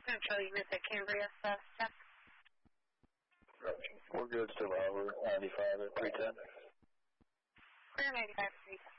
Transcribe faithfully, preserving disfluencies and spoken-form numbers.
Central Unit at Cambria, uh, step. We're good, still over ninety-five at three ten. Clear ninety-five at three ten.